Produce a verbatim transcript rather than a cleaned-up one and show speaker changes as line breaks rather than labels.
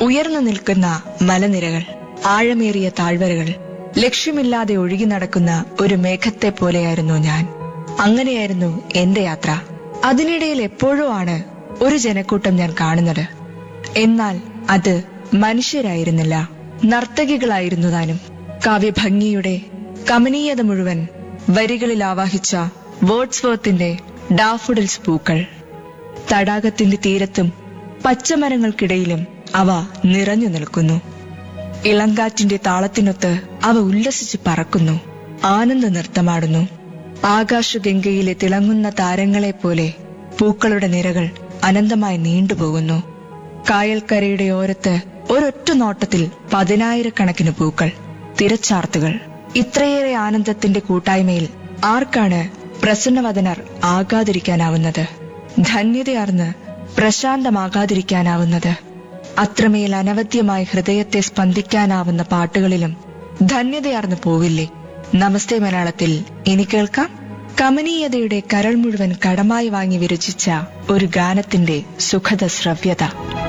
ഉയർന്നു നിൽക്കുന്ന മലനിരകൾ, ആഴമേറിയ താഴ്വരകൾ, ലക്ഷ്യമില്ലാതെ ഒഴുകി നടക്കുന്ന ഒരു മേഘത്തെ പോലെയായിരുന്നു ഞാൻ. അങ്ങനെയായിരുന്നു എന്റെ യാത്ര. അതിനിടയിൽ എപ്പോഴോ ആണ് ഒരു ജനക്കൂട്ടം ഞാൻ കാണുന്നത്. എന്നാൽ അത് മനുഷ്യരായിരുന്നില്ല, നർത്തകികളായിരുന്നു താനും. കാവ്യഭംഗിയുടെ കമനീയത മുഴുവൻ വരികളിൽ ആവാഹിച്ച വേർഡ്സ്വർത്തിന്റെ ഡാഫോഡിൽസ് പൂക്കൾ. തടാകത്തിന്റെ തീരത്തും പച്ചമരങ്ങൾക്കിടയിലും അവ നിറഞ്ഞു നിൽക്കുന്നു. ഇളങ്കാറ്റിന്റെ താളത്തിനൊത്ത് അവ ഉല്ലസിച്ച് പറക്കുന്നു, ആനന്ദ നൃത്തമാടുന്നു. ആകാശഗംഗയിലെ തിളങ്ങുന്ന താരങ്ങളെപ്പോലെ പൂക്കളുടെ നിരകൾ അനന്തമായി നീണ്ടുപോകുന്നു. കായൽക്കരയുടെ ഓരത്ത് ഒരൊറ്റ നോട്ടത്തിൽ പതിനായിരക്കണക്കിന് പൂക്കൾ, തിരച്ചാർത്തുകൾ. ഇത്രയേറെ ആനന്ദത്തിന്റെ കൂട്ടായ്മയിൽ ആർക്കാണ് പ്രസന്നവദനർ ആകാതിരിക്കാനാവുന്നത്? ധന്യതയാർന്ന് പ്രശാന്തമാകാതിരിക്കാനാവുന്നത്? അത്രമേൽ അനവധ്യമായി ഹൃദയത്തെ സ്പന്ദിക്കാനാവുന്ന പാട്ടുകളിലും ധന്യതയാർന്നു പോവില്ലേ? നമസ്തേ മലയാളത്തിൽ ഇനി കേൾക്കാം കമനീയതയുടെ കരൾ മുഴുവൻ കടമായി വാങ്ങി വിരചിച്ച ഒരു ഗാനത്തിന്റെ സുഖദ ശ്രവ്യത.